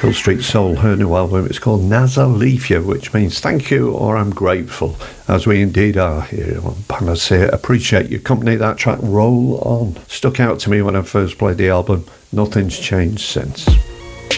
Hill Street Soul, her new album. It's called Nazalifia, which means thank you or I'm grateful, as we indeed are here on Panacea. Appreciate your company. That track, Roll On, stuck out to me when I first played the album. Nothing's changed since.